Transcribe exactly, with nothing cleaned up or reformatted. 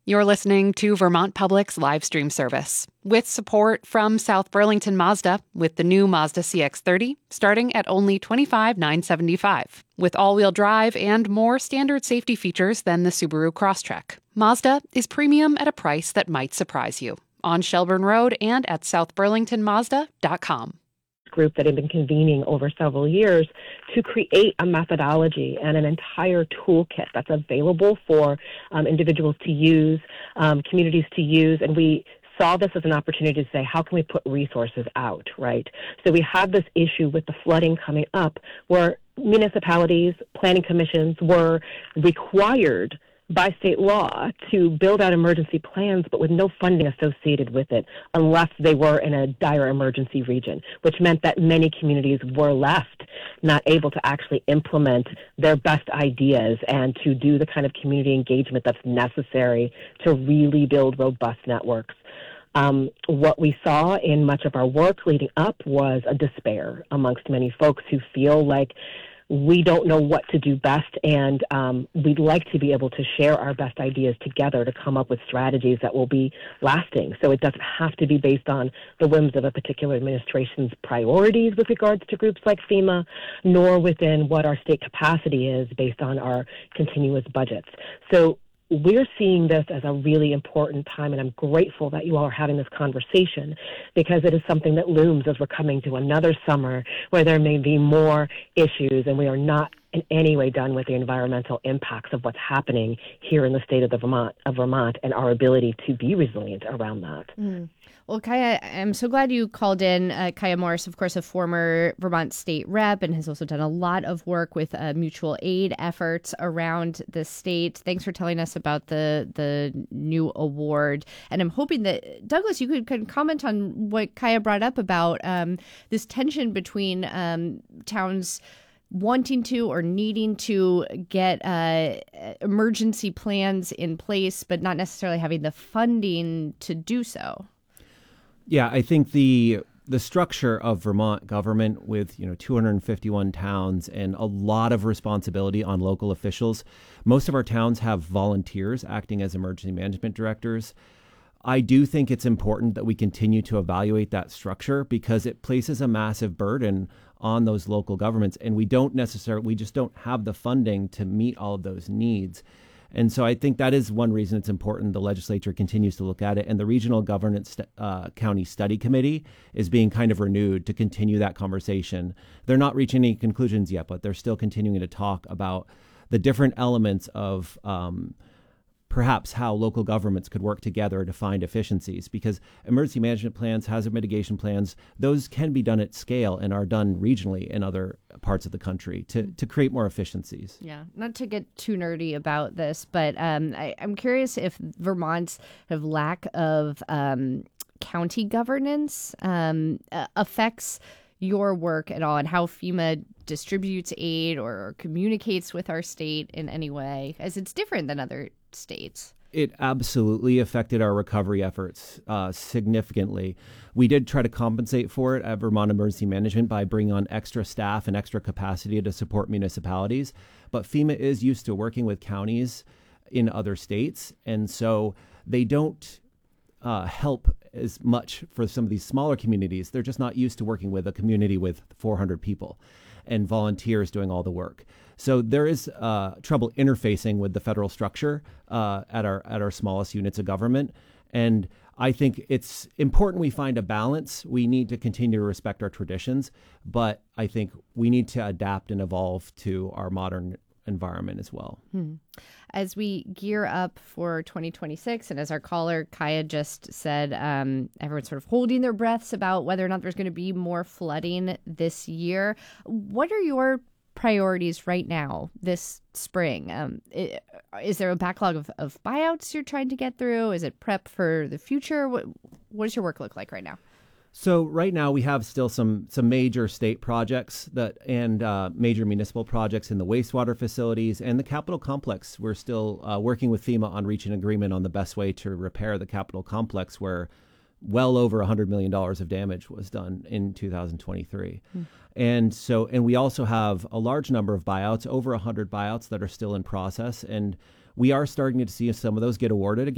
You're listening to Vermont Public's live stream service with support from South Burlington Mazda with the new Mazda C X thirty starting at only twenty-five thousand nine hundred seventy-five dollars with all-wheel drive and more standard safety features than the Subaru Crosstrek. Mazda is premium at a price that might surprise you. On Shelburne Road and at south burlington mazda dot com. Group that had been convening over several years to create a methodology and an entire toolkit that's available for um, individuals to use, um, communities to use, and we saw this as an opportunity to say, how can we put resources out, right? So we had this issue with the flooding coming up where municipalities, planning commissions were required by state law to build out emergency plans, but with no funding associated with it unless they were in a dire emergency region, which meant that many communities were left not able to actually implement their best ideas and to do the kind of community engagement that's necessary to really build robust networks. Um, what we saw in much of our work leading up was a despair amongst many folks who feel like we don't know what to do best, and um, we'd like to be able to share our best ideas together to come up with strategies that will be lasting. So it doesn't have to be based on the whims of a particular administration's priorities with regards to groups like FEMA, nor within what our state capacity is based on our continuous budgets. So we're seeing this as a really important time, and I'm grateful that you all are having this conversation because it is something that looms as we're coming to another summer where there may be more issues, and we are not in any way done with the environmental impacts of what's happening here in the state of the Vermont of Vermont and our ability to be resilient around that. Mm. Well, Kaya, I'm so glad you called in. Uh, Kaya Morris, of course, a former Vermont state rep and has also done a lot of work with uh, mutual aid efforts around the state. Thanks for telling us about the the new award. And I'm hoping that, Douglas, you could, could comment on what Kaya brought up about um, this tension between um, towns wanting to or needing to get uh, emergency plans in place, but not necessarily having the funding to do so. Yeah, I think the the structure of Vermont government with, you know, two hundred fifty-one towns and a lot of responsibility on local officials. Most of our towns have volunteers acting as emergency management directors. I do think it's important that we continue to evaluate that structure because it places a massive burden on those local governments, and we don't necessarily, we just don't have the funding to meet all of those needs. And so I think that is one reason it's important the legislature continues to look at it. And the Regional Governance uh, County Study Committee is being kind of renewed to continue that conversation. They're not reaching any conclusions yet, but they're still continuing to talk about the different elements of um, perhaps how local governments could work together to find efficiencies, because emergency management plans, hazard mitigation plans, those can be done at scale and are done regionally in other parts of the country to, to create more efficiencies. Yeah, not to get too nerdy about this, but um, I, I'm curious if Vermont's have lack of um, county governance um, uh, affects your work at all, and how FEMA distributes aid or communicates with our state in any way, as it's different than other states. It absolutely affected our recovery efforts uh, significantly. We did try to compensate for it at Vermont Emergency Management by bringing on extra staff and extra capacity to support municipalities. But FEMA is used to working with counties in other states, and so they don't uh, help as much for some of these smaller communities. They're just not used to working with a community with four hundred people and volunteers doing all the work. So there is uh, trouble interfacing with the federal structure uh, at our at our smallest units of government. And I think it's important we find a balance. We need to continue to respect our traditions, but I think we need to adapt and evolve to our modern environment as well. Hmm. As we gear up for twenty twenty-six, and as our caller Kaya just said, um, everyone's sort of holding their breaths about whether or not there's going to be more flooding this year. What are your priorities right now this spring? Um, it, is there a backlog of, of buyouts you're trying to get through? Is it prep for the future? What, what does your work look like right now? So right now we have still some some major state projects that and uh, major municipal projects in the wastewater facilities and the Capitol complex. We're still uh, working with FEMA on reaching agreement on the best way to repair the Capitol complex, where well over one hundred million dollars of damage was done in two thousand twenty-three. Hmm. And so, and we also have a large number of buyouts, over one hundred buyouts that are still in process. And we are starting to see some of those get awarded